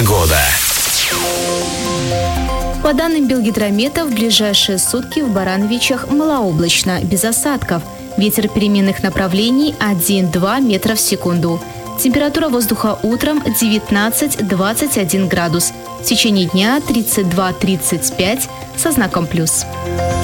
Погода. По данным Белгидромета, в ближайшие сутки в Барановичах малооблачно, без осадков. Ветер переменных направлений 1-2 метра в секунду. Температура воздуха утром 19-21 градус. В течение дня 32-35 со знаком плюс.